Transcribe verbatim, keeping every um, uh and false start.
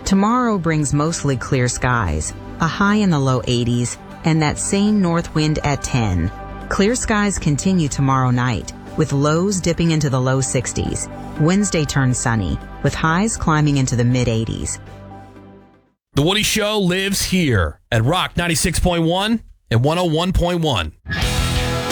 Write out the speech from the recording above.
Tomorrow brings mostly clear skies, a high in the low eighties, and that same north wind at ten. Clear skies continue tomorrow night, with lows dipping into the low sixties. Wednesday turns sunny, with highs climbing into the mid eighties. The Woody Show lives here at Rock ninety-six point one and one oh one point one.